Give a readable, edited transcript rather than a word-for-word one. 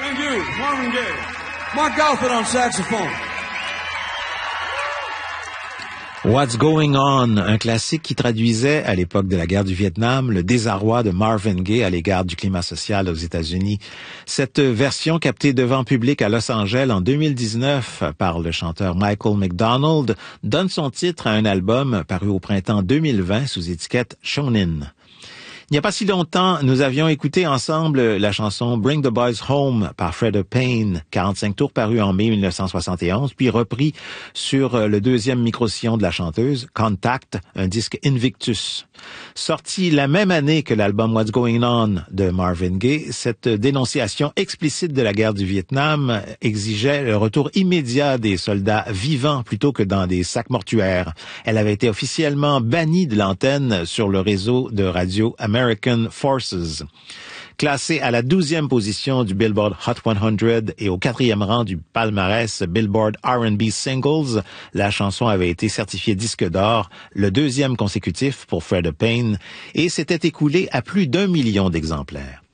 Thank you, Marvin Gaye. Mark Alford on saxophone. What's Going On, un classique qui traduisait, à l'époque de la guerre du Vietnam, le désarroi de Marvin Gaye à l'égard du climat social aux États-Unis. Cette version captée devant public à Los Angeles en 2019 par le chanteur Michael McDonald donne son titre à un album paru au printemps 2020 sous étiquette Shonin. Il n'y a pas si longtemps, nous avions écouté ensemble la chanson Bring the Boys Home par Freda Payne, 45 tours paru en mai 1971, puis repris sur le deuxième micro-sillon de la chanteuse, Contact, un disque Invictus. Sorti la même année que l'album What's Going On de Marvin Gaye, cette dénonciation explicite de la guerre du Vietnam exigeait le retour immédiat des soldats vivants plutôt que dans des sacs mortuaires. Elle avait été officiellement bannie de l'antenne sur le réseau de radio American Forces. Classée à la 12e position du Billboard Hot 100 et au 4e rang du palmarès Billboard R&B Singles, la chanson avait été certifiée disque d'or, le deuxième consécutif pour Freda Payne, et s'était écoulée à plus d'1 million d'exemplaires.